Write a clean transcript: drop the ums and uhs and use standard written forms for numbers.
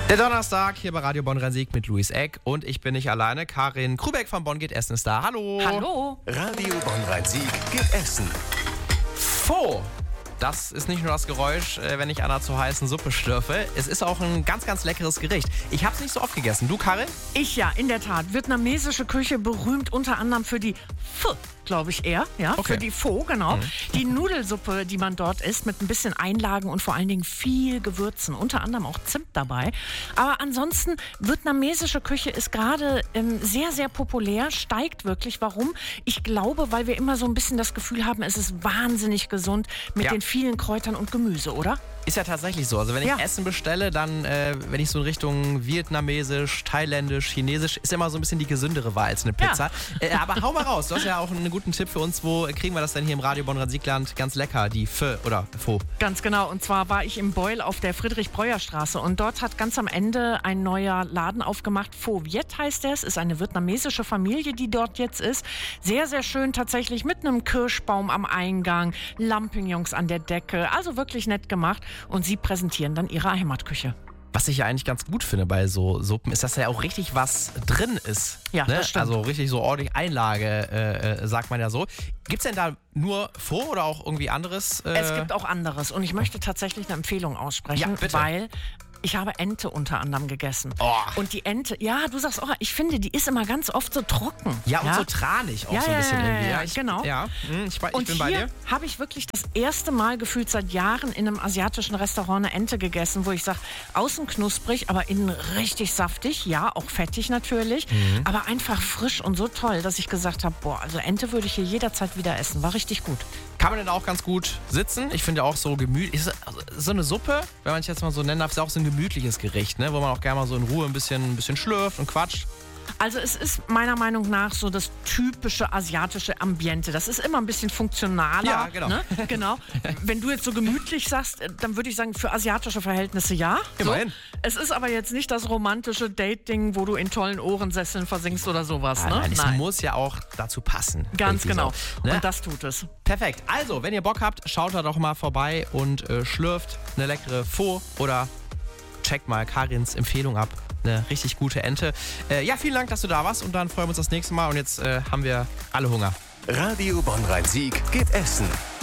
Der Donnerstag hier bei Radio Bonn-Rhein-Sieg mit Luis Eck und ich bin nicht alleine. Karin Krübeck von Bonn geht essen ist da. Hallo. Hallo. Radio Bonn-Rhein-Sieg geht essen. Pho. Das ist nicht nur das Geräusch, wenn ich an einer zu heißen Suppe schlürfe. Es ist auch ein ganz, ganz leckeres Gericht. Ich habe es nicht so oft gegessen. Du, Karin? Ich ja, in der Tat. Vietnamesische Küche berühmt unter anderem für die Pho, glaube ich eher. Ja, Okay. Für die Pho, genau. Die Nudelsuppe, die man dort isst, mit ein bisschen Einlagen und vor allen Dingen viel Gewürzen. Unter anderem auch Zimt dabei. Aber ansonsten, vietnamesische Küche ist gerade sehr, sehr populär, steigt wirklich. Warum? Ich glaube, weil wir immer so ein bisschen das Gefühl haben, es ist wahnsinnig gesund mit den vielen Kräutern und Gemüse, oder? Ist ja tatsächlich so. Also wenn ich Ja. Essen bestelle, dann, wenn ich so in Richtung vietnamesisch, thailändisch, chinesisch, ist immer so ein bisschen die gesündere Wahl als eine Pizza. Aber hau mal raus. Du hast ja auch einen guten Tipp für uns. Wo kriegen wir das denn hier im Radio Bonn-Rhein-Siegland ganz lecker, die Pho oder Pho? Ganz genau. Und zwar war ich im Beul auf der Friedrich-Breuer-Straße und dort hat ganz am Ende ein neuer Laden aufgemacht. Pho Viet heißt der. Es ist eine vietnamesische Familie, die dort jetzt ist. Sehr, sehr schön tatsächlich mit einem Kirschbaum am Eingang, Lampignons an der Decke. Also wirklich nett gemacht. Und sie präsentieren dann ihre Heimatküche. Was ich ja eigentlich ganz gut finde bei so Suppen, ist, dass da ja auch richtig was drin ist. Ja, ne? das stimmt. Also richtig so ordentlich Einlage, sagt man ja so. Gibt's denn da nur Pho oder auch irgendwie anderes? Es gibt auch anderes. Und ich möchte tatsächlich eine Empfehlung aussprechen, Ja, bitte. weil ich habe Ente unter anderem gegessen. Oh. Und die Ente, ja, du sagst, ich finde, die ist immer ganz oft so trocken. Ja, und so tranig auch Ja, so ein bisschen ja, irgendwie. ja, Ich, genau. Ja, ich Und bin bei hier dir. habe ich wirklich das erste Mal gefühlt seit Jahren in einem asiatischen Restaurant eine Ente gegessen, wo ich sage, außen knusprig, aber innen richtig saftig. Ja, auch fettig natürlich, aber einfach frisch und so toll, dass ich gesagt habe, also Ente würde ich hier jederzeit wieder essen. War richtig gut. Kann man denn auch ganz gut sitzen? Ich finde auch so gemütlich. So eine Suppe, wenn man es jetzt mal so nennen darf, ist auch so ein gemütliches Gericht, ne? Wo man auch gerne mal so in Ruhe ein bisschen schlürft und quatscht. Also es ist meiner Meinung nach so das typische asiatische Ambiente. Das ist immer ein bisschen funktionaler. Ja, genau. Ne? Genau. Wenn du jetzt so gemütlich sagst, dann würde ich sagen, für asiatische Verhältnisse ja. Immerhin. So. Es ist aber jetzt nicht das romantische Dating, wo du in tollen Ohrensesseln versinkst oder sowas. Ne? Nein, es muss ja auch dazu passen. Ganz irgendwie genau. So, ne? Und das tut es. Perfekt. Also, wenn ihr Bock habt, schaut da doch mal vorbei und schlürft eine leckere Pho oder checkt mal Karins Empfehlung ab. Eine richtig gute Ente. Ja, vielen Dank, dass du da warst und dann freuen wir uns das nächste Mal und jetzt haben wir alle Hunger. Radio Bonn-Rhein-Sieg geht essen.